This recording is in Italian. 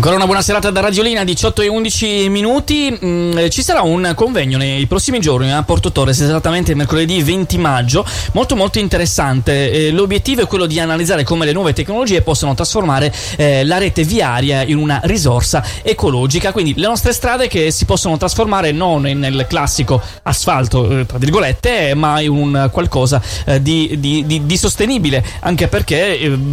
Ancora una buona serata da Radiolina, 18 e 11 minuti. Ci sarà un convegno nei prossimi giorni a Porto Torres, esattamente mercoledì 20 maggio, molto molto interessante. L'obiettivo è quello di analizzare come le nuove tecnologie possono trasformare la rete viaria in una risorsa ecologica, quindi le nostre strade che si possono trasformare non nel classico asfalto, tra virgolette, ma in un qualcosa di sostenibile, anche perché